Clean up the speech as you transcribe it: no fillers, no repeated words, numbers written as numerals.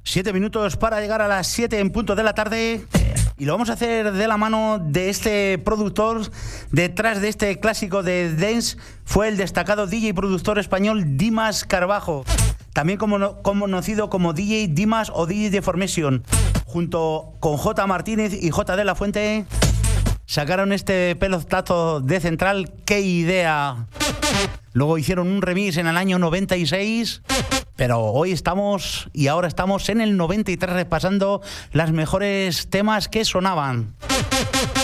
7 minutos para llegar a las 7 en punto de la tarde. Y lo vamos a hacer de la mano de este productor. Detrás de este clásico de dance fue el destacado DJ y productor español Dimas Carbajo, también conocido como DJ Dimas o DJ Deformation. Junto con J. Martínez y J. de la Fuente sacaron este pelotazo de Central, ¡qué idea! Luego hicieron un remix en el año 96, pero ahora estamos en el 93 repasando los mejores temas que sonaban.